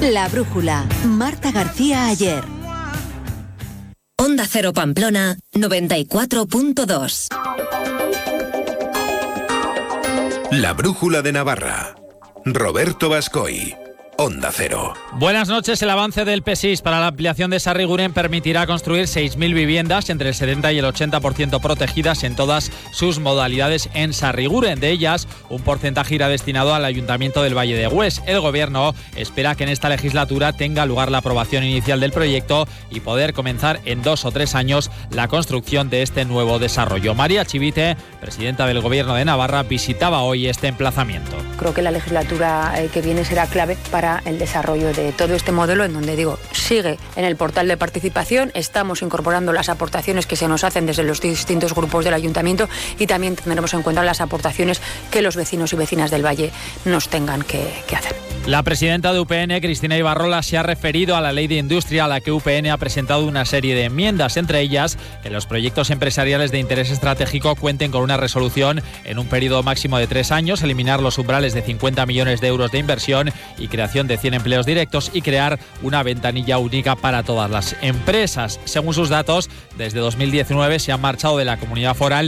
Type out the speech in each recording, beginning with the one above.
La Brújula, Marta García Ayer. Onda Cero Pamplona, 94.2. La Brújula de Navarra. Roberto Bascoy. Onda Cero. Buenas noches. El avance del PSIS para la ampliación de Sarriguren permitirá construir 6.000 viviendas, entre el 70 y el 80% protegidas en todas sus modalidades en Sarriguren. De ellas, un porcentaje irá destinado al Ayuntamiento del Valle de Güés. El Gobierno espera que en esta legislatura tenga lugar la aprobación inicial del proyecto y poder comenzar en 2 o 3 años la construcción de este nuevo desarrollo. María Chivite, presidenta del Gobierno de Navarra, visitaba hoy este emplazamiento. Creo que la legislatura que viene será clave para el desarrollo de todo este modelo, en donde sigue en el portal de participación, estamos incorporando las aportaciones que se nos hacen desde los distintos grupos del Ayuntamiento y también tendremos en cuenta las aportaciones que los vecinos y vecinas del Valle nos tengan que hacer. La presidenta de UPN, Cristina Ibarrola, se ha referido a la Ley de Industria, a la que UPN ha presentado una serie de enmiendas, entre ellas que los proyectos empresariales de interés estratégico cuenten con una resolución en un periodo máximo de 3 años, eliminar los umbrales de 50 millones de euros de inversión y creación de 100 empleos directos y crear una ventanilla única para todas las empresas. Según sus datos, desde 2019 se han marchado de la comunidad foral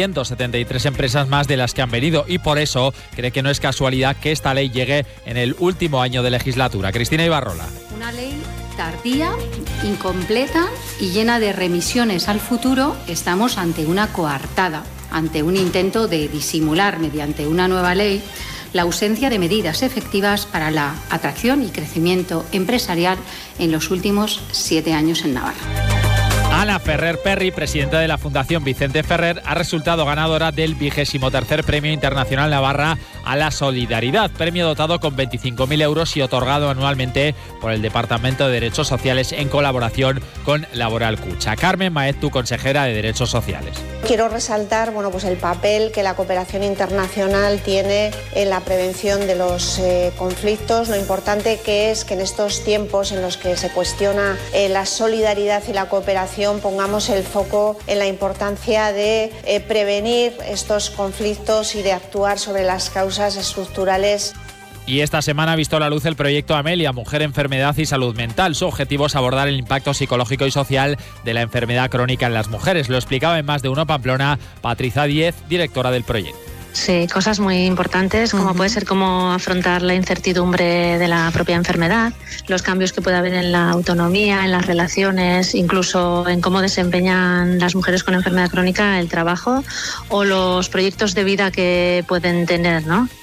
173 empresas más de las que han venido y por eso cree que no es casualidad que esta ley llegue en el último año de legislatura. Cristina Ibarrola. Una ley tardía, incompleta y llena de remisiones al futuro. Estamos ante una coartada, ante un intento de disimular mediante una nueva ley la ausencia de medidas efectivas para la atracción y crecimiento empresarial en los últimos 7 años en Navarra. Ana Ferrer Perry, presidenta de la Fundación Vicente Ferrer, ha resultado ganadora del 23º Premio Internacional Navarra a la Solidaridad, premio dotado con 25.000 euros y otorgado anualmente por el Departamento de Derechos Sociales en colaboración con Laboral Cucha. Carmen Maeztu, consejera de Derechos Sociales. Quiero resaltar el papel que la cooperación internacional tiene en la prevención de los conflictos, lo importante que es que en estos tiempos en los que se cuestiona la solidaridad y la cooperación pongamos el foco en la importancia de prevenir estos conflictos y de actuar sobre las causas estructurales. Y esta semana ha visto la luz el proyecto Amelia, Mujer, Enfermedad y Salud Mental. Su objetivo es abordar el impacto psicológico y social de la enfermedad crónica en las mujeres. Lo explicaba en Más de Uno Pamplona Patricia Díez, directora del proyecto. Sí, cosas muy importantes, como puede ser cómo afrontar la incertidumbre de la propia enfermedad, los cambios que puede haber en la autonomía, en las relaciones, incluso en cómo desempeñan las mujeres con enfermedad crónica el trabajo o los proyectos de vida que pueden tener, ¿no?